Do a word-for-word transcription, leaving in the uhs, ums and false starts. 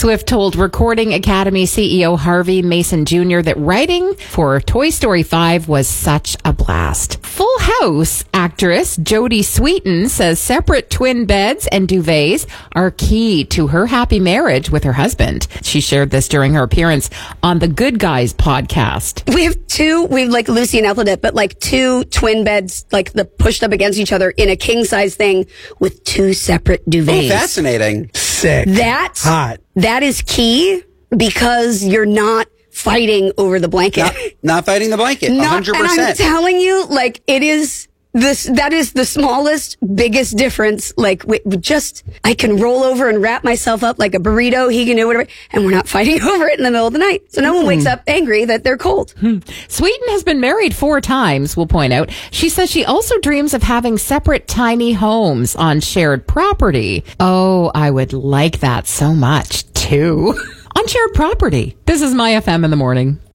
Swift told Recording Academy C E O Harvey Mason Junior that writing for Toy Story five was such a blast. Full House actress Jodie Sweetin says separate twin beds and duvets are key to her happy marriage with her husband. She shared this during her appearance on the Good Guys podcast. We have two, we have like Lucy and Ethel, but like two twin beds, like the pushed up against each other in a king size thing with two separate duvets. Oh, fascinating. Sick. That, Hot. that is key because you're not fighting over the blanket. Not, not fighting the blanket. Not, one hundred percent. And I'm telling you, like, it is this, that is the smallest, biggest difference. Like, we, we just, I can roll over and wrap myself up like a burrito. He can do whatever. And we're not fighting over it in the middle of the night. So no mm. one wakes up angry that they're cold. Hmm. Sweetin has been married four times, we'll point out. She says she also dreams of having separate tiny homes on shared property. Oh, I would like that so much, too. On shared property. This is My F M in the morning.